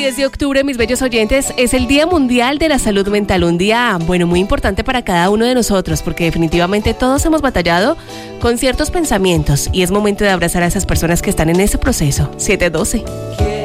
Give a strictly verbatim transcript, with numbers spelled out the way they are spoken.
diez de octubre, mis bellos oyentes, es el Día Mundial de la Salud Mental. Un día, bueno, muy importante para cada uno de nosotros, porque definitivamente todos hemos batallado con ciertos pensamientos y es momento de abrazar a esas personas que están en ese proceso. siete doce.